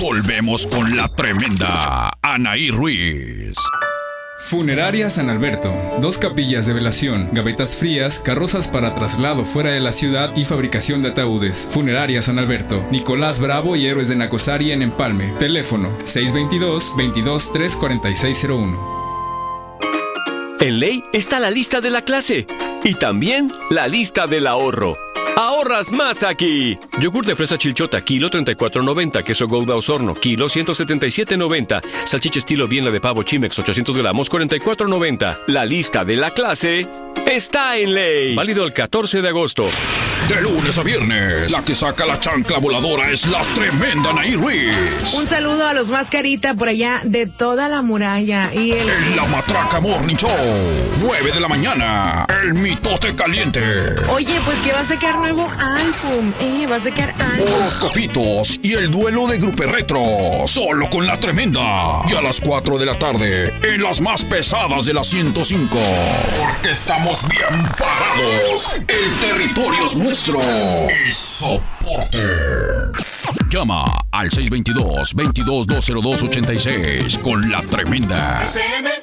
Volvemos con la tremenda Anaí Ruiz. Funeraria San Alberto. 2 capillas de velación, gavetas frías, carrozas para traslado fuera de la ciudad y fabricación de ataúdes. Funeraria San Alberto. Nicolás Bravo y Héroes de Nacosari en Empalme. Teléfono 622-223-4601. En Ley está la lista de la clase y también la lista del ahorro. ¡Ahorras más aquí! Yogur de fresa Chilchota, kilo 34.90. Queso Gouda Osorno, kilo 177.90. Salchicha estilo Biela de pavo Chimex, 800 gramos, 44.90. La lista de la clase está en Ley. Válido el 14 de agosto. De lunes a viernes, la que saca la chancla voladora es la tremenda Anaí Ruiz. Un saludo a los mascarita por allá de toda la muralla. En la Matraca Morning Show, 9 de la mañana, el mitote caliente. Oye, pues que va a sacar nuevo álbum. Va a sacar álbum. Horoscopitos y el duelo de Grupo Retro, solo con la tremenda. Y a las 4 de la tarde, en las más pesadas de la 105. Porque estamos bien parados. El territorio es nuestro. Y soporte. Llama al 622-2220286 con la tremenda.